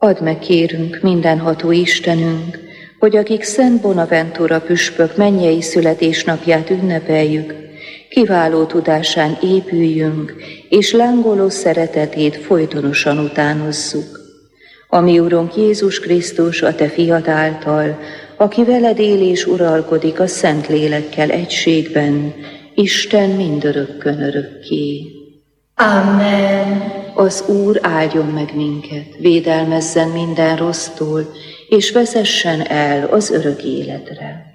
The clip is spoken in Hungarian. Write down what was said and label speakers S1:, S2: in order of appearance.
S1: Add meg, kérünk, mindenható Istenünk, hogy akik Szent Bonaventura püspök mennyei születésnapját ünnepeljük, kiváló tudásán épüljünk, és lángoló szeretetét folytonosan utánozzuk. A mi Urunk Jézus Krisztus, a Te Fiad által, aki veled él és uralkodik a Szent Lélekkel egységben, Isten mindörökkön örökké.
S2: Amen.
S1: Az Úr áldjon meg minket, védelmezzen minden rossztól, és vezessen el az örök életre.